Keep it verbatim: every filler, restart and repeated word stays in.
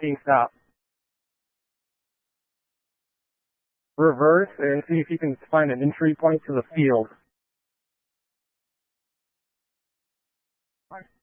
being stopped. Reverse and see if you can find an entry point to the field.